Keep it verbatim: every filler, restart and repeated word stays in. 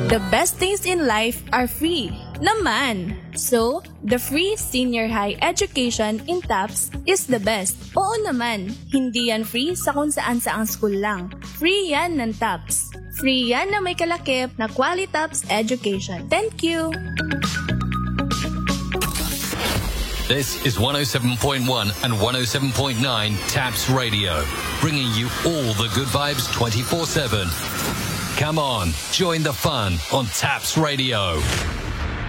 The best things in life are free naman. So, the free senior high education in TAPS is the best. Oo naman, hindi yan free sa kung saan saang school lang. Free yan ng TAPS. Free yan na may kalakip na Quality TAPS education. Thank you! This is one oh seven point one and one oh seven point nine TAPS Radio, bringing you all the good vibes twenty-four seven. Come on, join the fun on TAPS Radio.